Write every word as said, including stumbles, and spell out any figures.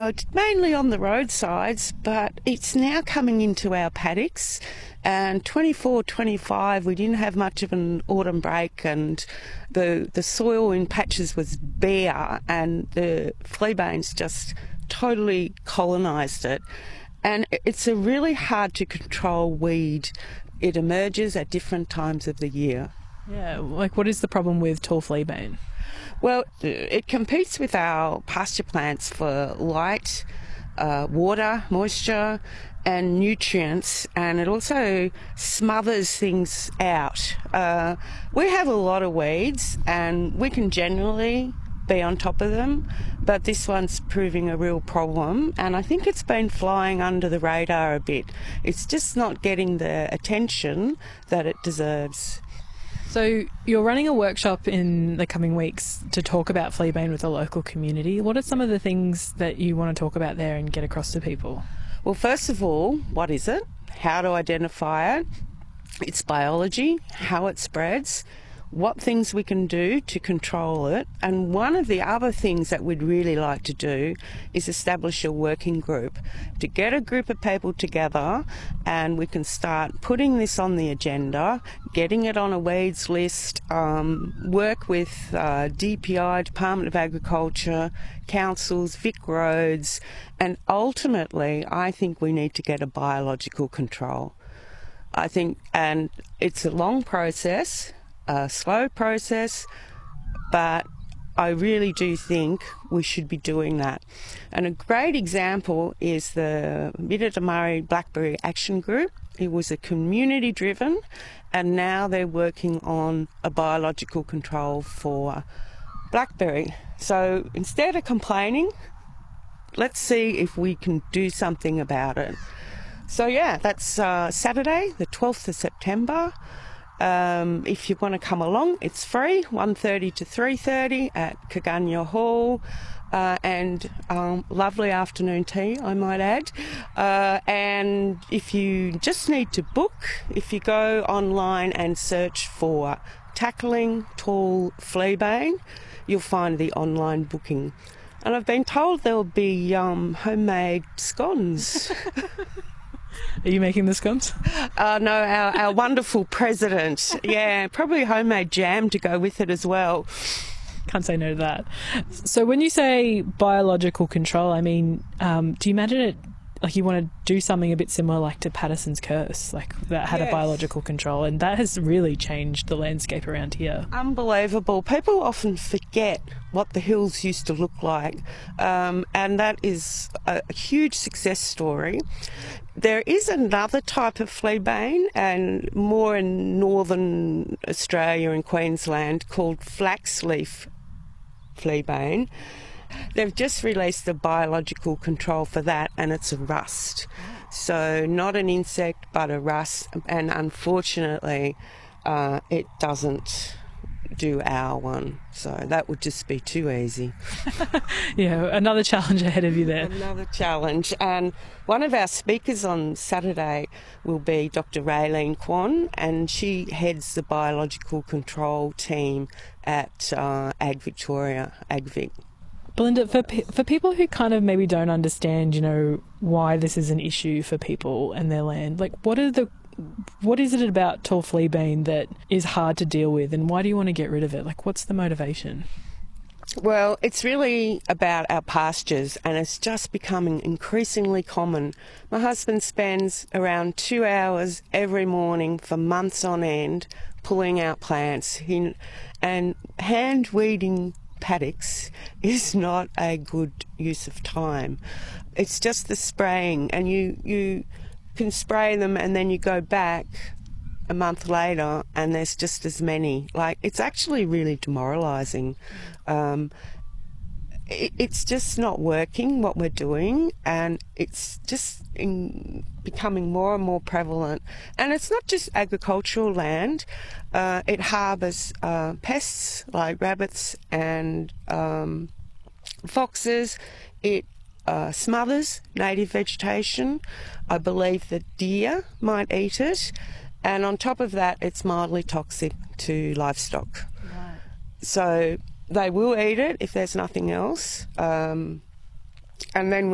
Uh, mainly on the roadsides, but it's now coming into our paddocks. And twenty-four, twenty-five, we didn't have much of an autumn break, and the the soil in patches was bare, and the fleabanes just totally colonised it. And it's a really hard to control weed. It emerges at different times of the year. Yeah, like what is the problem with tall fleabane? Well, it competes with our pasture plants for light, uh, water, moisture and nutrients, and it also smothers things out. Uh, we have a lot of weeds and we can generally be on top of them, but this one's proving a real problem, and I think it's been flying under the radar a bit. It's just not getting the attention that it deserves. So you're running a workshop in the coming weeks to talk about fleabane with the local community. What are some of the things that you want to talk about there and get across to people? Well, first of all, what is it? How to identify it? Its biology, how it spreads, what things we can do to control it. And one of the other things that we'd really like to do is establish a working group, to get a group of people together and we can start putting this on the agenda, getting it on a weeds list, um, work with uh, D P I, Department of Agriculture, councils, Vic Roads, and ultimately I think we need to get a biological control. I think, and it's a long process, a slow process, but I really do think we should be doing that. And a great example is the Middle Murray Blackberry Action Group. It was a community driven, and now they're working on a biological control for blackberry. So instead of complaining, let's see if we can do something about it. So yeah, that's uh, Saturday, the twelfth of September. Um, if you want to come along, it's free, one thirty to three thirty at Kaganya Hall, uh, and um, lovely afternoon tea, I might add. Uh, and if you just need to book, if you go online and search for Tackling Tall Fleabane, you'll find the online booking. And I've been told there'll be um, homemade scones. Are you making the scones? Uh, no, our, our wonderful president. Yeah, probably homemade jam to go with it as well. Can't say no to that. So when you say biological control, I mean, um, do you imagine it like you want to do something a bit similar like to Patterson's Curse, like that had yes. a biological control, and that has really changed the landscape around here. Unbelievable. People often forget what the hills used to look like, um, and that is a, a huge success story. There is another type of fleabane, and more in northern Australia and Queensland, called flaxleaf fleabane. They've just released a biological control for that, and it's a rust. So not an insect, but a rust, and unfortunately uh, it doesn't do our one. So that would just be too easy. Yeah, another challenge ahead of you there. Another challenge. And one of our speakers on Saturday will be Doctor Raylene Kwan, and she heads the biological control team at uh, Ag Victoria, AgVic. Belinda, for for people who kind of maybe don't understand, you know, why this is an issue for people and their land, like what are the what is it about tall fleabane that is hard to deal with, and why do you want to get rid of it? Like, what's the motivation? Well, it's really about our pastures, and it's just becoming increasingly common. My husband spends around two hours every morning for months on end pulling out plants, he, and hand weeding paddocks is not a good use of time. It's just the spraying, and you you can spray them and then you go back a month later and there's just as many. Like, it's actually really demoralising. Um, it, it's just not working what we're doing, and it's just in becoming more and more prevalent. And it's not just agricultural land. Uh, it harbours uh, pests like rabbits and um, foxes. It uh, smothers native vegetation. I believe that deer might eat it. And on top of that, it's mildly toxic to livestock. Right. So they will eat it if there's nothing else. Um, and then